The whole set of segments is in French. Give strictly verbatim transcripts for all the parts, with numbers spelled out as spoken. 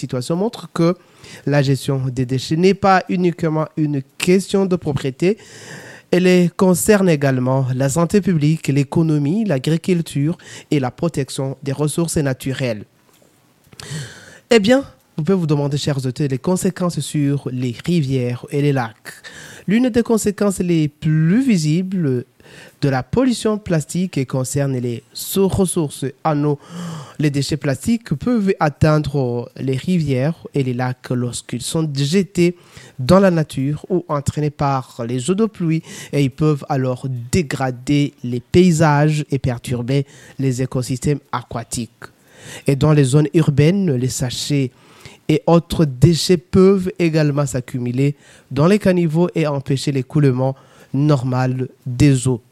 situation montre que la gestion des déchets n'est pas uniquement une question de propriété. Elle concerne également la santé publique, l'économie, l'agriculture et la protection des ressources naturelles. Eh bien, vous pouvez vous demander, chers auditeurs, les conséquences sur les rivières et les lacs. L'une des conséquences les plus visibles de la pollution plastique concerne les ressources en eau. Les déchets plastiques peuvent atteindre les rivières et les lacs lorsqu'ils sont jetés dans la nature ou entraînés par les eaux de pluie, et ils peuvent alors dégrader les paysages et perturber les écosystèmes aquatiques. Et dans les zones urbaines, les sachets et autres déchets peuvent également s'accumuler dans les caniveaux et empêcher l'écoulement normal des eaux.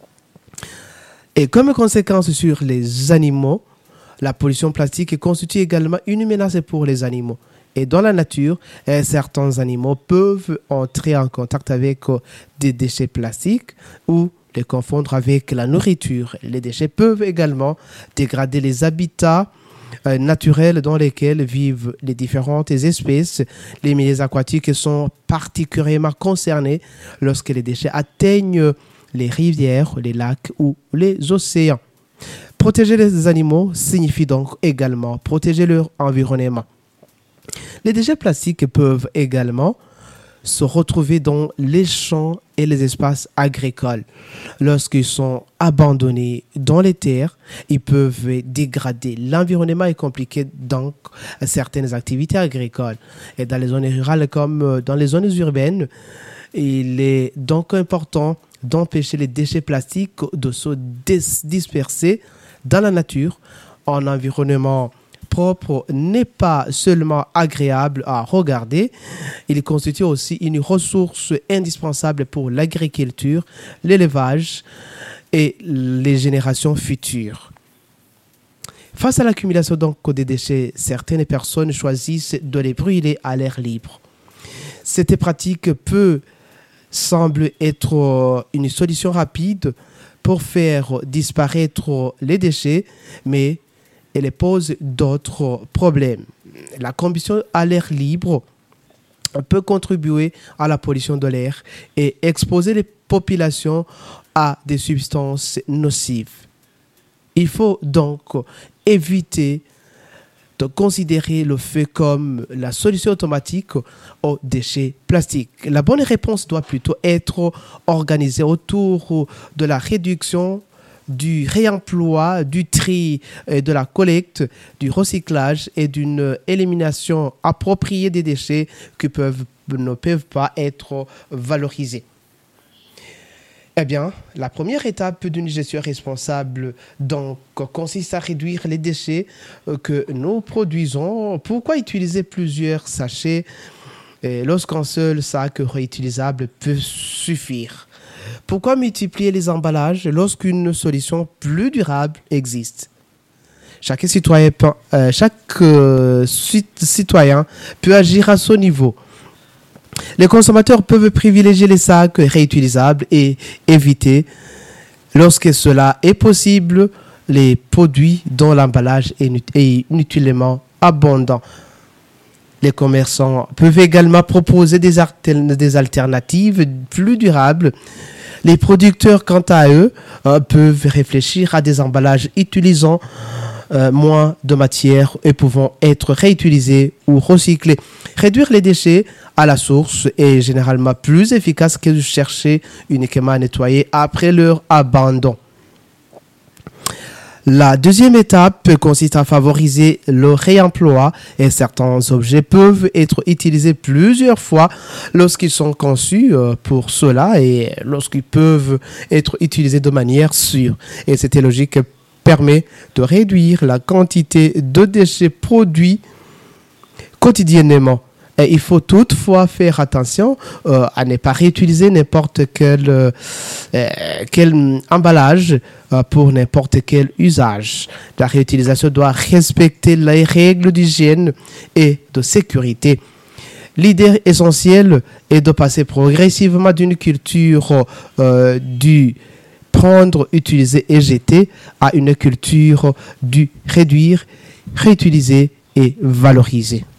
Et comme conséquence sur les animaux, la pollution plastique constitue également une menace pour les animaux. Et dans la nature, certains animaux peuvent entrer en contact avec des déchets plastiques ou les confondre avec la nourriture. Les déchets peuvent également dégrader les habitats euh, naturels dans lesquels vivent les différentes espèces. Les milieux aquatiques sont particulièrement concernés lorsque les déchets atteignent les rivières, les lacs ou les océans. Protéger les animaux signifie donc également protéger leur environnement. Les déchets plastiques peuvent également se retrouver dans les champs et les espaces agricoles. Lorsqu'ils sont abandonnés dans les terres, ils peuvent dégrader l'environnement et compliquer donc certaines activités agricoles. Et dans les zones rurales comme dans les zones urbaines, il est donc important d'empêcher les déchets plastiques de se dis- disperser dans la nature. En environnement propre n'est pas seulement agréable à regarder, il constitue aussi une ressource indispensable pour l'agriculture, l'élevage et les générations futures. Face à l'accumulation donc des déchets, certaines personnes choisissent de les brûler à l'air libre. Cette pratique peut sembler être une solution rapide pour faire disparaître les déchets, mais elle pose d'autres problèmes. La combustion à l'air libre peut contribuer à la pollution de l'air et exposer les populations à des substances nocives. Il faut donc éviter de considérer le feu comme la solution automatique aux déchets plastiques. La bonne réponse doit plutôt être organisée autour de la réduction, du réemploi, du tri et de la collecte, du recyclage et d'une élimination appropriée des déchets qui peuvent, ne peuvent pas être valorisés. Eh bien, la première étape d'une gestion responsable donc, consiste à réduire les déchets que nous produisons. Pourquoi utiliser plusieurs sachets lorsqu'un seul sac réutilisable peut suffire? Pourquoi multiplier les emballages lorsqu'une solution plus durable existe? Chaque citoyen, euh, chaque, euh, citoyen peut agir à son niveau. Les consommateurs peuvent privilégier les sacs réutilisables et éviter, lorsque cela est possible, les produits dont l'emballage est inutilement abondant. Les commerçants peuvent également proposer des, alter- des alternatives plus durables. Les producteurs, quant à eux, euh, peuvent réfléchir à des emballages utilisant euh, moins de matière et pouvant être réutilisés ou recyclés. Réduire les déchets à la source est généralement plus efficace que de chercher uniquement à nettoyer après leur abandon. La deuxième étape consiste à favoriser le réemploi et certains objets peuvent être utilisés plusieurs fois lorsqu'ils sont conçus pour cela et lorsqu'ils peuvent être utilisés de manière sûre. Et cette logique permet de réduire la quantité de déchets produits quotidiennement. Et il faut toutefois faire attention euh, à ne pas réutiliser n'importe quel, euh, quel emballage euh, pour n'importe quel usage. La réutilisation doit respecter les règles d'hygiène et de sécurité. L'idée essentielle est de passer progressivement d'une culture euh, du prendre, utiliser et jeter à une culture du réduire, réutiliser et valoriser.